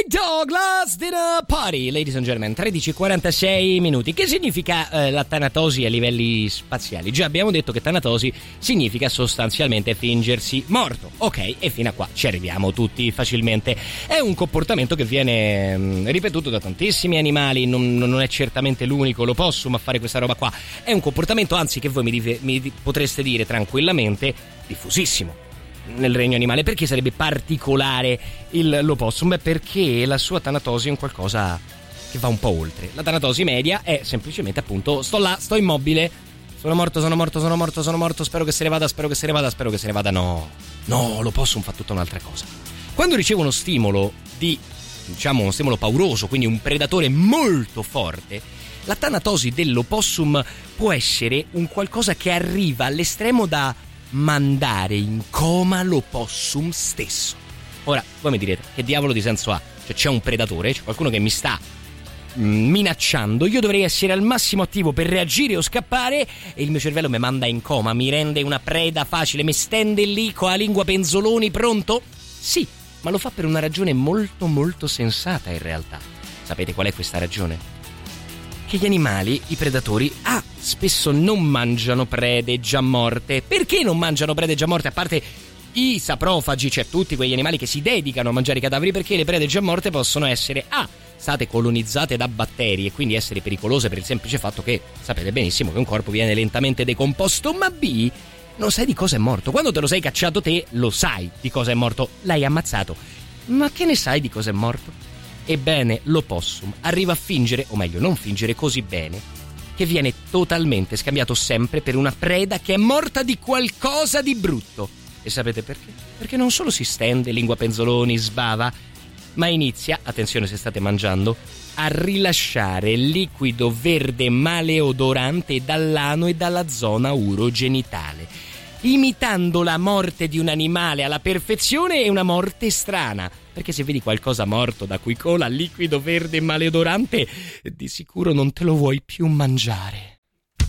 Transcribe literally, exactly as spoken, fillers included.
Douglas Dinner Party, ladies and gentlemen, tredici e quarantasei minuti. Che significa eh, la tanatosi a livelli spaziali? Già abbiamo detto che tanatosi significa sostanzialmente fingersi morto, ok? E fino a qua ci arriviamo tutti facilmente. È un comportamento che viene mh, ripetuto da tantissimi animali, non, non è certamente l'unico l'opossum a fare questa roba qua. È un comportamento, anzi, che voi mi, dive, mi potreste dire tranquillamente, diffusissimo nel regno animale. Perché sarebbe particolare il, l'opossum? Beh, perché la sua tanatosi è un qualcosa che va un po' oltre. La tanatosi media è semplicemente, appunto, sto là, sto immobile, sono morto, sono morto, sono morto, sono morto, spero che se ne vada, spero che se ne vada, spero che se ne vada. No, no, l'opossum fa tutta un'altra cosa. Quando riceve uno stimolo di, diciamo, uno stimolo pauroso, quindi un predatore molto forte, la tanatosi dell'opossum può essere un qualcosa che arriva all'estremo da mandare in coma l'opossum stesso. Ora, voi mi direte, che diavolo di senso ha? Cioè, c'è un predatore, c'è qualcuno che mi sta minacciando, io dovrei essere al massimo attivo per reagire o scappare e il mio cervello mi manda in coma, mi rende una preda facile, mi stende lì con la lingua penzoloni, pronto? Sì, ma lo fa per una ragione molto molto sensata in realtà. Sapete qual è questa ragione? Che gli animali, i predatori, ah, spesso non mangiano prede già morte. Perché non mangiano prede già morte? A parte i saprofagi, cioè tutti quegli animali che si dedicano a mangiare i cadaveri, perché le prede già morte possono essere A, state colonizzate da batteri e quindi essere pericolose per il semplice fatto che sapete benissimo che un corpo viene lentamente decomposto, ma B, non sai di cosa è morto. Quando te lo sei cacciato te, lo sai di cosa è morto, l'hai ammazzato. Ma che ne sai di cosa è morto? Ebbene, l'opossum arriva a fingere, o meglio non fingere così bene, che viene totalmente scambiato sempre per una preda che è morta di qualcosa di brutto. E sapete perché? Perché non solo si stende, lingua penzoloni, sbava, ma inizia, attenzione se state mangiando, a rilasciare liquido verde maleodorante dall'ano e dalla zona urogenitale, imitando la morte di un animale alla perfezione e una morte strana. Perché se vedi qualcosa morto da cui cola liquido verde maleodorante, di sicuro non te lo vuoi più mangiare.